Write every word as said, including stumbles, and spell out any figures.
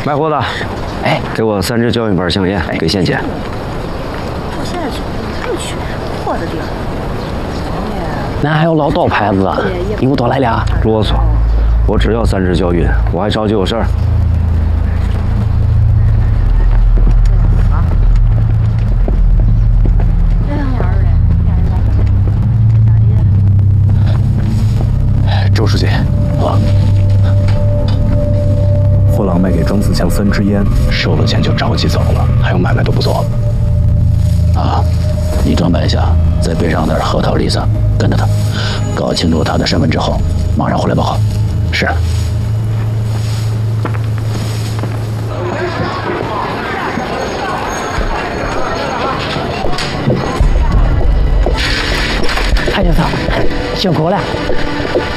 卖货的，哎，给我三支胶印板香烟，给现钱。 我现在去太缺货的地儿。 咱还有老道牌子，你给我多来俩。 啰嗦，我只要三支胶印，我还着急有事儿。 周书记，啊，货郎卖给庄子强三支烟，收了钱就着急走了，还有买卖都不做。 啊，你装扮一下，再背上点核桃栗子，跟着他，搞清楚他的身份之后，马上回来报告。是。太监嫂，辛苦了。